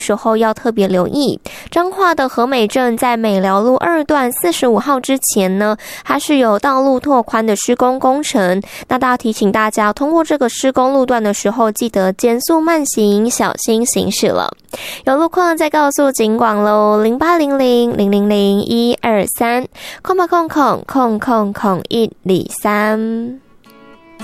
时候要特别留意。彰化的和美镇在美寮路2段45号之前呢，它是有道路拓宽的施工工程，那大家提醒大家通过这个施工路段的时候，记得减速慢行，小心行驶了。有路况再告诉警广咯，0800000123，0800000123。